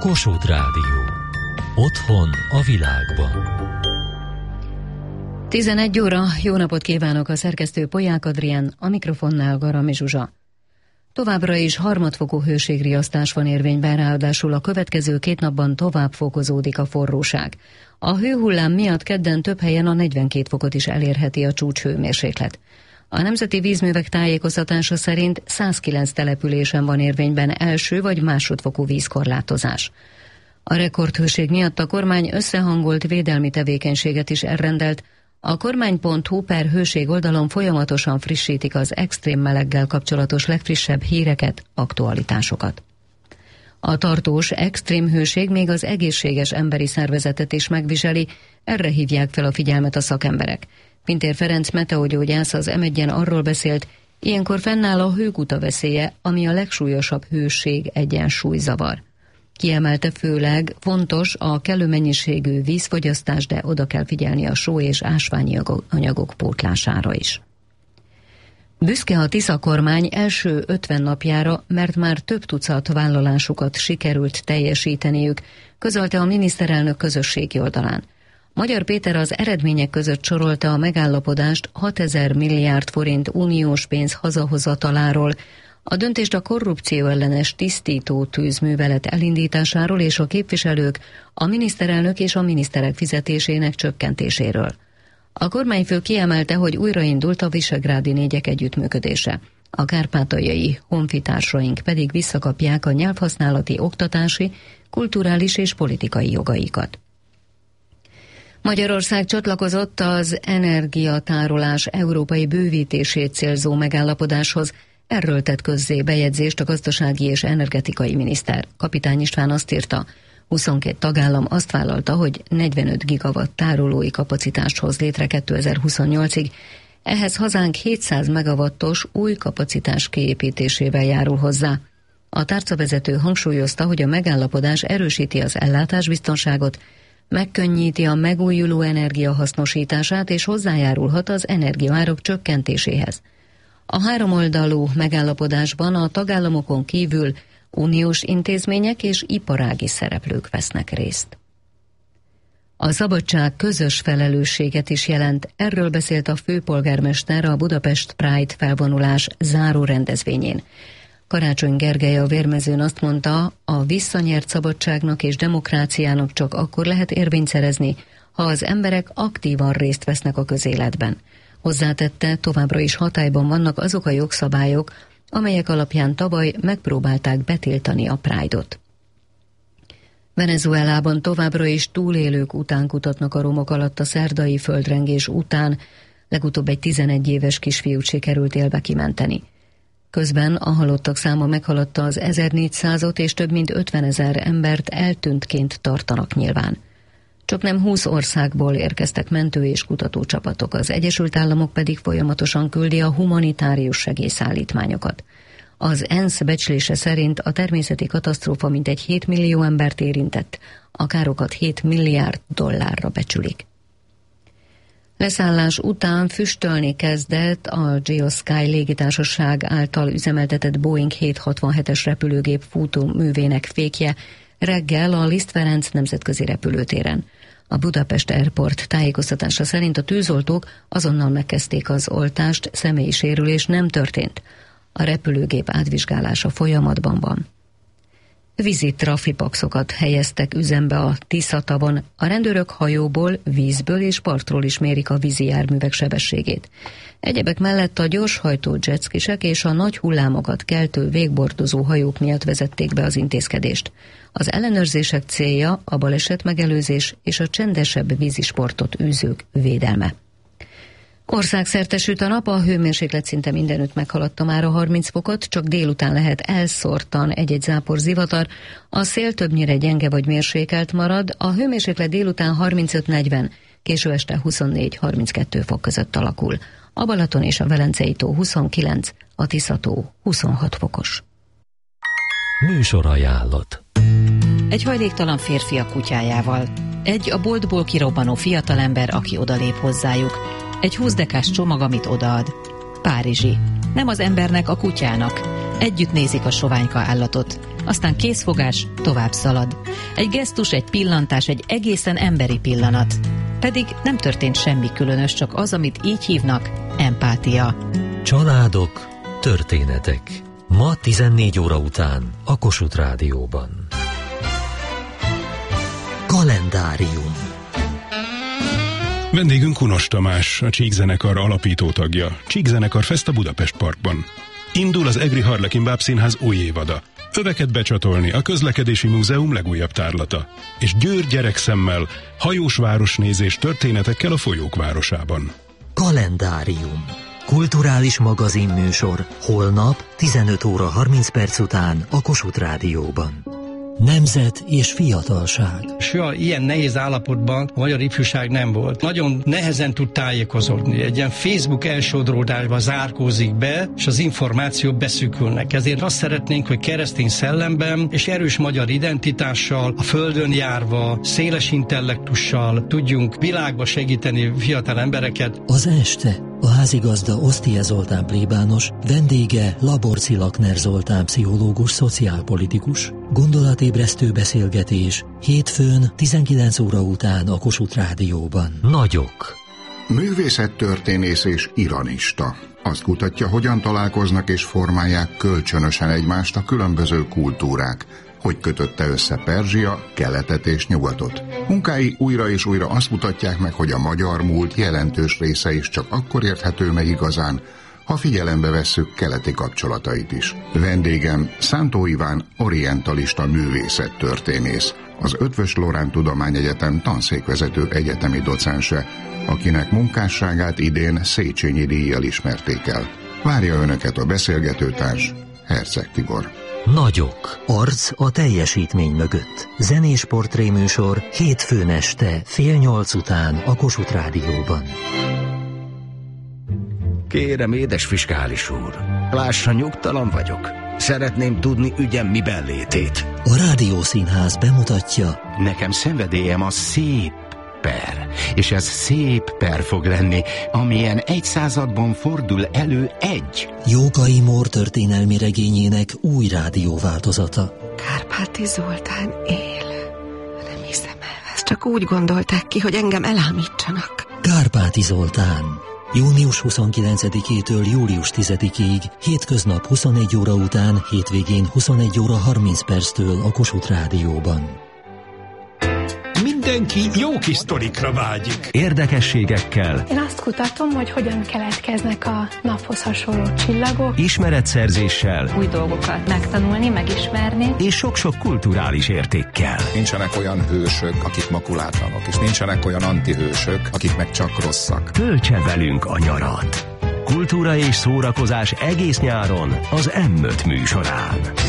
Kossuth Rádió. Otthon a világban. 11 óra, jó napot kívánok, a szerkesztő Polyák Adrián, a mikrofonnál Garami Zsuzsa. Továbbra is harmadfokú hőségriasztás van érvényben, ráadásul a következő 2 napban tovább fokozódik a forróság. A hőhullám miatt kedden több helyen a 42 fokot is elérheti a csúcshőmérséklet. A Nemzeti Vízművek tájékoztatása szerint 109 településen van érvényben első vagy másodfokú vízkorlátozás. A rekordhőség miatt a kormány összehangolt védelmi tevékenységet is elrendelt. A kormány.hu/hőség oldalon folyamatosan frissítik az extrém meleggel kapcsolatos legfrissebb híreket, aktualitásokat. A tartós extrém hőség még az egészséges emberi szervezetet is megviseli, erre hívják fel a figyelmet a szakemberek. Pintér Ferenc meteogyógyász az M1-en arról beszélt, ilyenkor fennáll a hőguta veszélye, ami a legsúlyosabb hőség egyensúlyzavar. Kiemelte, főleg fontos a kellő mennyiségű vízfogyasztás, de oda kell figyelni a só és ásványi anyagok pótlására is. Büszke a Tisza kormány első 50 napjára, mert már több tucat vállalásukat sikerült teljesíteniük, közölte a miniszterelnök közösségi oldalán. Magyar Péter az eredmények között sorolta a megállapodást 6000 milliárd forint uniós pénz hazahozataláról, a döntést a korrupció ellenes tisztító tűzművelet elindításáról és a képviselők, a miniszterelnök és a miniszterek fizetésének csökkentéséről. A kormányfő kiemelte, hogy újraindult a visegrádi négyek együttműködése. A kárpátaljai honfitársaink pedig visszakapják a nyelvhasználati, oktatási, kulturális és politikai jogaikat. Magyarország csatlakozott az energiatárolás európai bővítését célzó megállapodáshoz. Erről tett közzé bejegyzést a gazdasági és energetikai miniszter. Kapitány István azt írta, 22 tagállam azt vállalta, hogy 45 gigawatt tárolói kapacitást hoz létre 2028-ig, ehhez hazánk 700 megawattos új kapacitás kiépítésével járul hozzá. A tárcavezető hangsúlyozta, hogy a megállapodás erősíti az ellátásbiztonságot, megkönnyíti a megújuló energia hasznosítását és hozzájárulhat az energiaárak csökkentéséhez. A háromoldalú megállapodásban a tagállamokon kívül uniós intézmények és iparági szereplők vesznek részt. A szabadság közös felelősséget is jelent, erről beszélt a főpolgármester a Budapest Pride felvonulás záró rendezvényén. Karácsony Gergely a Vérmezőn azt mondta, a visszanyert szabadságnak és demokráciának csak akkor lehet érvényt szerezni, ha az emberek aktívan részt vesznek a közéletben. Hozzátette, továbbra is hatályban vannak azok a jogszabályok, amelyek alapján tavaly megpróbálták betiltani a Pride-ot. Venezuelában továbbra is túlélők után kutatnak a romok alatt a szerdai földrengés után, legutóbb egy 11 éves kisfiút sikerült élve kimenteni. Közben a halottak száma meghaladta az 1400-ot, és több mint 50 000 embert eltűntként tartanak nyilván. Csaknem 20 országból érkeztek mentő- és kutatócsapatok, az Egyesült Államok pedig folyamatosan küldi a humanitárius segélyszállítmányokat. Az ENSZ becslése szerint a természeti katasztrófa mintegy 7 millió embert érintett, a károkat 7 milliárd dollárra becsülik. Leszállás után füstölni kezdett a Geosky légitársaság által üzemeltetett Boeing 767-es repülőgép futóművének fékje reggel a Liszt Ferenc nemzetközi repülőtéren. A Budapest Airport tájékoztatása szerint a tűzoltók azonnal megkezdték az oltást, személyi sérülés nem történt. A repülőgép átvizsgálása folyamatban van. Vízi trafipaxokat helyeztek üzembe a Tisza-tavon. A rendőrök hajóból, vízből és partról is mérik a vízi járművek sebességét. Egyebek mellett a gyorshajtó jetskisek és a nagy hullámokat keltő végbordozó hajók miatt vezették be az intézkedést. Az ellenőrzések célja a baleset megelőzés és a csendesebb vízisportot űzők védelme. Országszerte süt a nap, a hőmérséklet szinte mindenütt meghaladta már a 30 fokot, csak délután lehet elszórtan egy-egy zápor zivatar, a szél többnyire gyenge vagy mérsékelt marad, a hőmérséklet délután 35-40, késő este 24-32 fok között alakul. A Balaton és a Velencei tó 29, a Tisza-tó 26 fokos. Műsorajánlat. Egy hajléktalan férfi a kutyájával. Egy a boltból kirobbanó fiatalember, aki odalép hozzájuk. Egy 20 dekás csomag, amit odaad. Párizsi. Nem az embernek, a kutyának. Együtt nézik a soványka állatot. Aztán készfogás, tovább szalad. Egy gesztus, egy pillantás, egy egészen emberi pillanat. Pedig nem történt semmi különös, csak az, amit így hívnak, empátia. Családok, történetek. Ma 14 óra után a Kossuth Rádióban. Kalendárium. Vendégünk Kunos Tamás, a Csík-zenekar alapító tagja. Csík-zenekar Fest a Budapest Parkban. Indul az Egri Harlekin Bábszínház új évada. Öveket becsatolni a Közlekedési Múzeum legújabb tárlata. És Győr gyerekszemmel, hajós városnézés történetekkel a folyók városában. Kalendárium. Kulturális magazinműsor holnap 15 óra 30 perc után a Kossuth Rádióban. Nemzet és fiatalság. Soha ilyen nehéz állapotban a magyar ifjúság nem volt. Nagyon nehezen tud tájékozódni. Egy ilyen Facebook elsodródásba zárkózik be, és az információk beszűkülnek. Ezért azt szeretnénk, hogy keresztény szellemben és erős magyar identitással, a földön járva, széles intellektussal tudjunk világba segíteni fiatal embereket. Az este a házigazda Osztie Zoltán plébános, vendége Laborci Lakner Zoltán pszichológus, szociálpolitikus. Gondolatébresztő beszélgetés hétfőn 19 óra után a Kossuth Rádióban. Nagyok. Művészettörténész és iranista. Azt kutatja, hogyan találkoznak és formálják kölcsönösen egymást a különböző kultúrák, hogy kötötte össze Perzsia, keletet és nyugatot. Munkái újra és újra azt mutatják meg, hogy a magyar múlt jelentős része is csak akkor érthető meg igazán, ha figyelembe vesszük keleti kapcsolatait is. Vendégem Szántó Iván orientalista művészettörténész, az Eötvös Loránd Tudományegyetem tanszékvezető egyetemi docense, akinek munkásságát idén Széchenyi díjjal ismerték el. Várja önöket a beszélgetőtárs, Herceg Tibor. Nagyok. Arc a teljesítmény mögött. Zenés portréműsor hétfőn este 7:30 után a Kossuth Rádióban. Kérem, édes fiskális úr, lássa, nyugtalan vagyok. Szeretném tudni ügyem miben létét. A Rádiószínház bemutatja. Nekem szenvedélyem a szép per, és ez szép per fog lenni, amilyen egy században fordul elő egy. Jókai Mór történelmi regényének új rádióváltozata. Kárpáti Zoltán él. Nem hiszem el, ezt csak úgy gondolták ki, hogy engem elámítsanak. Kárpáti Zoltán. Június 29-től július 10-ig, hétköznap 21 óra után, hétvégén 21 óra 30 perctől a Kossuth Rádióban. Mindenki jó kis sztorikra vágyik. Érdekességekkel. Én azt kutatom, hogy hogyan keletkeznek a naphoz hasonló csillagok. Ismeretszerzéssel. Új dolgokat megtanulni, megismerni. És sok-sok kulturális értékkel. Nincsenek olyan hősök, akik makulátlanok, és nincsenek olyan antihősök, akik meg csak rosszak. Töltse velünk a nyarat. Kultúra és szórakozás egész nyáron az M5 műsorán.